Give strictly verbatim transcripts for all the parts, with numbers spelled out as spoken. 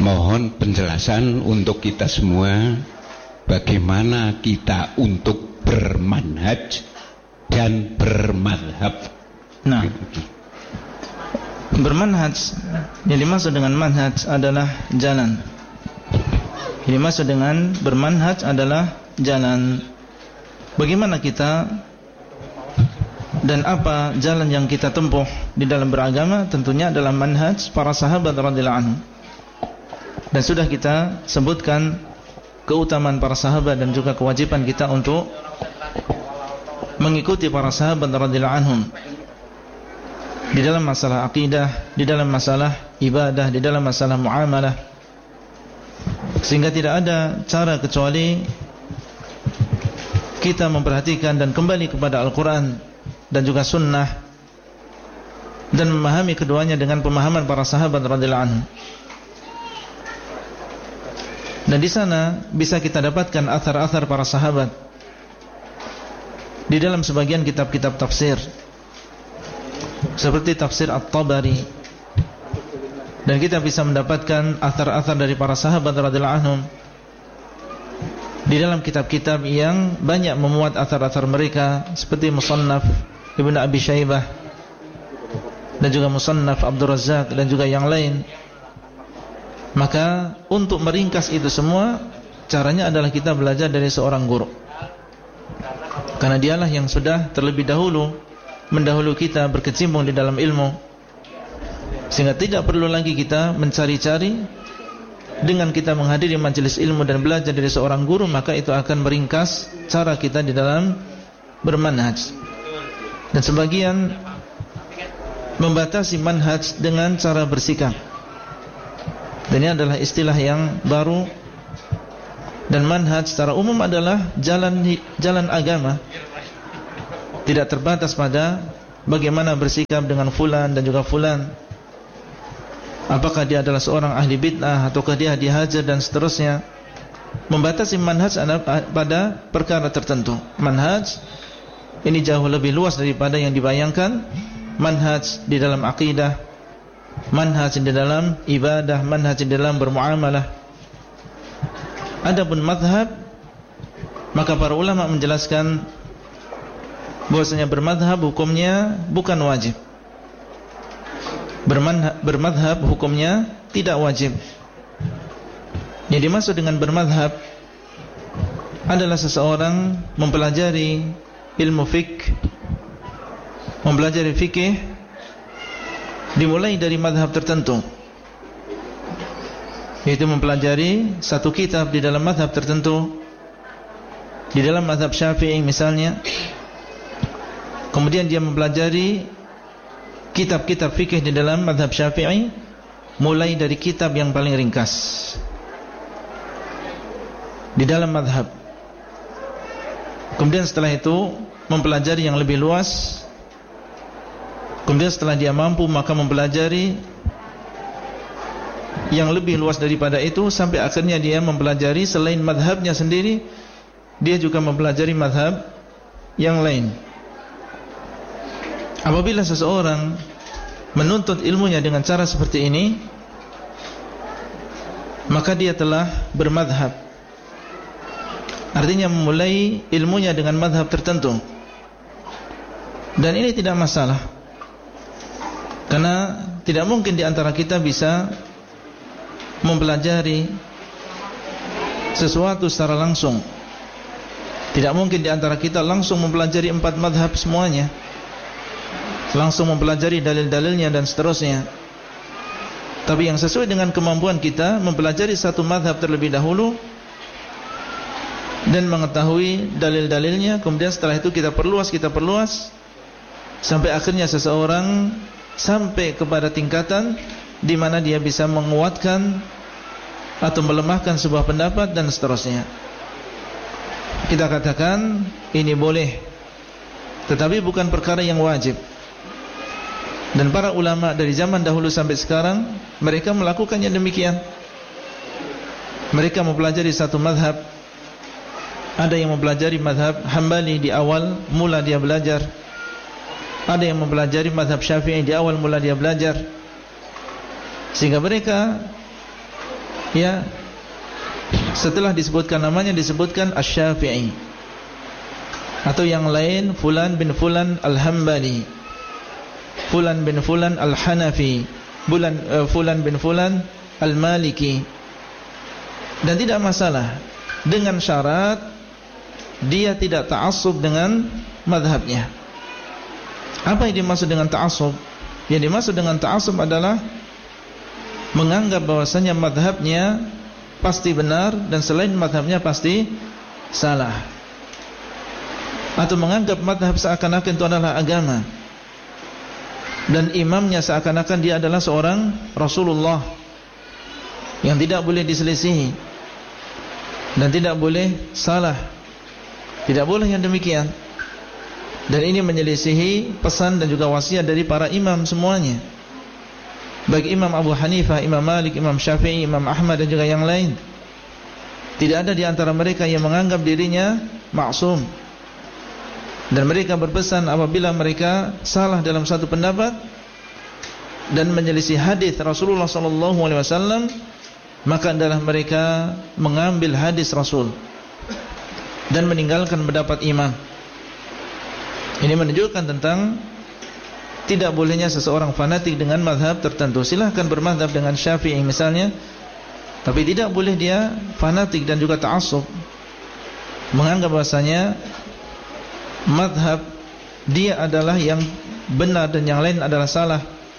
mohon penjelasan untuk kita semua, bagaimana kita untuk bermanhaj dan bermadhab. Nah, bermanhaj, yang dimaksud dengan manhaj adalah jalan. Yang dimaksud dengan bermanhaj adalah jalan. Bagaimana kita dan apa jalan yang kita tempuh di dalam beragama, tentunya adalah manhaj para sahabat radhiyallahu anhum. Dan sudah kita sebutkan keutamaan para sahabat dan juga kewajiban kita untuk mengikuti para sahabat radhiyallahu anhum di dalam masalah akidah, di dalam masalah ibadah, di dalam masalah muamalah, sehingga tidak ada cara kecuali kita memperhatikan dan kembali kepada Al-Quran dan juga Sunnah dan memahami keduanya dengan pemahaman para sahabat radhiyallahu anhum. Dan di sana bisa kita dapatkan athar-athar para sahabat di dalam sebagian kitab-kitab tafsir, seperti tafsir At-Tabari. Dan kita bisa mendapatkan athar-athar dari para sahabat radhiyallahu anhum di dalam kitab-kitab yang banyak memuat athar-athar mereka, seperti Musannaf Ibnu Abi Syaibah dan juga Musannaf Abdul Razzaq dan juga yang lain. Maka untuk meringkas itu semua, caranya adalah kita belajar dari seorang guru, karena dialah yang sudah terlebih dahulu mendahulu kita berkecimpung di dalam ilmu, sehingga tidak perlu lagi kita mencari-cari. Dengan kita menghadiri majelis ilmu dan belajar dari seorang guru, maka itu akan meringkas cara kita di dalam bermanhaj. Dan sebagian membatasi manhaj dengan cara bersikap. Dan ini adalah istilah yang baru. Dan manhaj secara umum adalah jalan jalan agama, tidak terbatas pada bagaimana bersikap dengan fulan dan juga fulan, apakah dia adalah seorang ahli bid'ah ataukah dia dihajar dan seterusnya. Membatasi manhaj pada perkara tertentu. Manhaj ini jauh lebih luas daripada yang dibayangkan. Manhaj di dalam akidah, manhaj di dalam ibadah, manhaj di dalam bermuamalah. Adapun madhab, maka para ulama menjelaskan bahwasanya bermadhab hukumnya bukan wajib. Bermadhab hukumnya tidak wajib. Yang dimaksud dengan bermadhab adalah seseorang mempelajari ilmu fiqh, mempelajari fikih dimulai dari madhab tertentu, yaitu mempelajari satu kitab di dalam madhab tertentu. Di dalam madhab Syafi'i misalnya, kemudian dia mempelajari kitab-kitab fikih di dalam mazhab Syafi'i, mulai dari kitab yang paling ringkas di dalam mazhab. Kemudian setelah itu mempelajari yang lebih luas. Kemudian setelah dia mampu, maka mempelajari yang lebih luas daripada itu, sampai akhirnya dia mempelajari selain mazhabnya sendiri, dia juga mempelajari mazhab yang lain. Apabila seseorang menuntut ilmunya dengan cara seperti ini, maka dia telah bermadhab. Artinya memulai ilmunya dengan madhab tertentu. Dan ini tidak masalah, karena tidak mungkin di antara kita bisa mempelajari sesuatu secara langsung. Tidak mungkin di antara kita langsung mempelajari empat madhab semuanya, langsung mempelajari dalil-dalilnya dan seterusnya. Tapi yang sesuai dengan kemampuan kita, mempelajari satu madhab terlebih dahulu dan mengetahui dalil-dalilnya. Kemudian setelah itu kita perluas, kita perluas sampai akhirnya seseorang sampai kepada tingkatan di mana dia bisa menguatkan atau melemahkan sebuah pendapat dan seterusnya. Kita katakan ini boleh, tetapi bukan perkara yang wajib. Dan para ulama dari zaman dahulu sampai sekarang, mereka melakukannya demikian. Mereka mempelajari satu mazhab. Ada yang mempelajari mazhab Hambali di awal mula dia belajar. Ada yang mempelajari mazhab Syafi'i di awal mula dia belajar. Sehingga mereka ya, setelah disebutkan namanya disebutkan Asy-Syafi'i, atau yang lain Fulan bin Fulan Al-Hambali, Fulan bin Fulan Al-Hanafi, Fulan, uh, Fulan bin Fulan Al-Maliki. Dan tidak masalah, dengan syarat dia tidak ta'assub dengan madhabnya. Apa yang dimaksud dengan ta'assub? Yang dimaksud dengan ta'assub adalah menganggap bahwasanya madhabnya pasti benar dan selain madhabnya pasti salah, atau menganggap madhab seakan-akan itu adalah agama, dan imamnya seakan-akan dia adalah seorang Rasulullah yang tidak boleh diselisihi dan tidak boleh salah. Tidak boleh yang demikian. Dan ini menyelisihi pesan dan juga wasiat dari para imam semuanya, baik Imam Abu Hanifah, Imam Malik, Imam Syafi'i, Imam Ahmad dan juga yang lain. Tidak ada di antara mereka yang menganggap dirinya maksum, dan mereka berpesan apabila mereka salah dalam satu pendapat dan menyelisih hadis Rasulullah sallallahu alaihi wasallam, maka adalah mereka mengambil hadis Rasul dan meninggalkan pendapat imam. Ini menunjukkan tentang tidak bolehnya seseorang fanatik dengan mazhab tertentu. Silahkan bermazhab dengan Syafi'i misalnya, tapi tidak boleh dia fanatik dan juga ta'assub, menganggap bahasanya mazhab dia adalah yang benar dan yang lain adalah salah.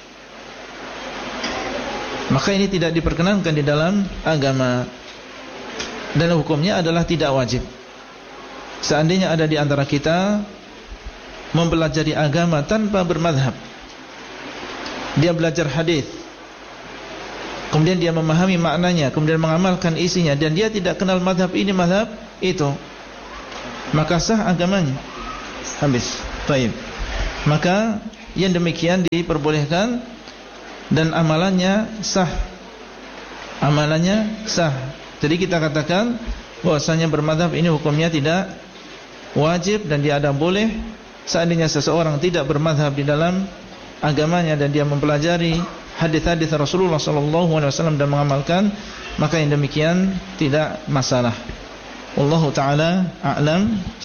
Maka ini tidak diperkenankan di dalam agama, dan hukumnya adalah tidak wajib. Seandainya ada di antara kita mempelajari agama tanpa bermadhab, dia belajar hadis, kemudian dia memahami maknanya, kemudian mengamalkan isinya, dan dia tidak kenal madhab ini madhab itu, maka sah agamanya, habis. Baik. Maka yang demikian diperbolehkan dan amalannya sah, amalannya sah. Jadi kita katakan bahwasanya bermadhab ini hukumnya tidak wajib, dan dia ada boleh. Seandainya seseorang tidak bermadhab di dalam agamanya dan dia mempelajari hadis-hadis Rasulullah sallallahu alaihi wasallam dan mengamalkan, maka yang demikian tidak masalah. Wallahu taala a'lam.